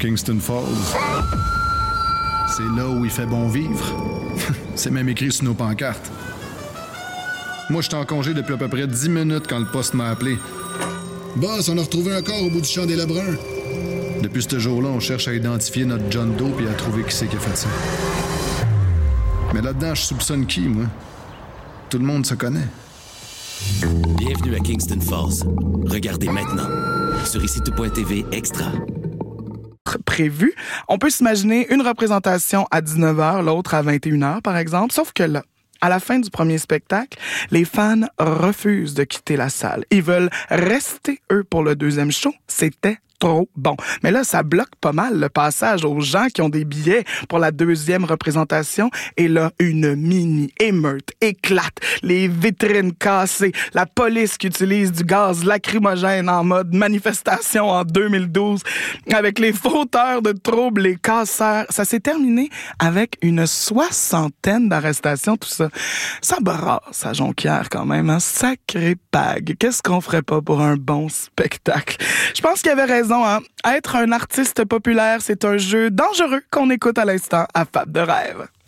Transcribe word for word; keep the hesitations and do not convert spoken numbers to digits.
Kingston Falls. C'est là où il fait bon vivre. C'est même écrit sur nos pancartes. Moi, j'étais en congé depuis à peu près dix minutes quand le poste m'a appelé. Boss, on a retrouvé un corps au bout du champ des Lebrun. Depuis ce jour-là, on cherche à identifier notre John Doe et à trouver qui c'est qui a fait ça. Mais là-dedans, je soupçonne qui, moi? Tout le monde se connaît. Bienvenue à Kingston Falls. Regardez maintenant sur ici tout point t v extra. Prévu. On peut s'imaginer une représentation à dix-neuf heures, l'autre à vingt et une heures, par exemple. Sauf que là, à la fin du premier spectacle, les fans refusent de quitter la salle. Ils veulent rester, eux, pour le deuxième show. C'était trop bon. Mais là, ça bloque pas mal le passage aux gens qui ont des billets pour la deuxième représentation. Et là, une mini-émeute éclate. Les vitrines cassées. La police qui utilise du gaz lacrymogène en mode manifestation en deux mille douze. Avec les fauteurs de troubles, les casseurs. Ça s'est terminé avec une soixantaine d'arrestations, tout ça. Ça brasse à Jonquière quand même, hein? Sacré pague. Qu'est-ce qu'on ferait pas pour un bon spectacle? Je pense qu'il y avait raison. Hein? Être un artiste populaire, c'est un jeu dangereux qu'on écoute à l'instant à Fab de rêve.